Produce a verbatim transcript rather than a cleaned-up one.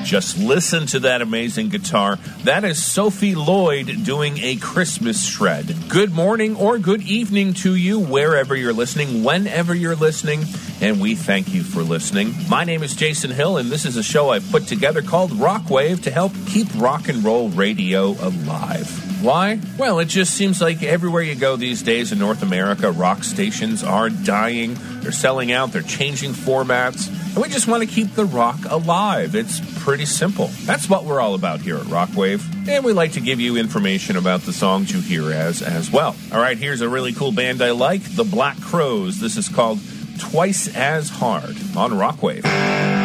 Just listen to that amazing guitar. That is Sophie Lloyd doing a Christmas shred. Good morning or good evening to you, wherever you're listening, whenever you're listening, and we thank you for listening. My name is Jason Hill, and this is a show I've put together called Rockwave to help keep rock and roll radio alive. Why? Well, it just seems like everywhere you go these days in North America, rock stations are dying, they're selling out, they're changing formats, and we just want to keep the rock alive. It's pretty simple. That's what we're all about here at Rockwave, and we like to give you information about the songs you hear as as well. All right, here's a really cool band I like, the Black Crowes. This is called Twice as Hard on Rockwave.